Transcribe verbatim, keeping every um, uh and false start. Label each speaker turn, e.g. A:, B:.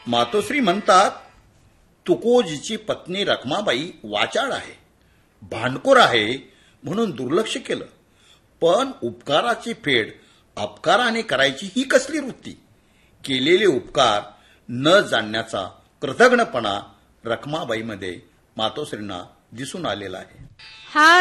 A: मातोश्री म्हणतात, तुकोजीची पत्नी रखमाबाई वाचाळ आहे, भांडखोर आहे म्हणून दुर्लक्ष केलं, पण उपकाराची फेड अपकाराने करायची ही कसली वृत्ती? केलेले उपकार न जाणण्याचा कृतज्ञपणा रखमाबाईमध्ये मातोश्रींना दिसून आलेला आहे.
B: हा